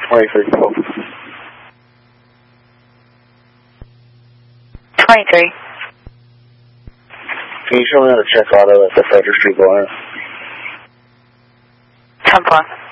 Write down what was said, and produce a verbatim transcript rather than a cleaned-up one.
twenty-three. twenty-three. Can you show me how to check auto at the Frederick Street bar? ten four.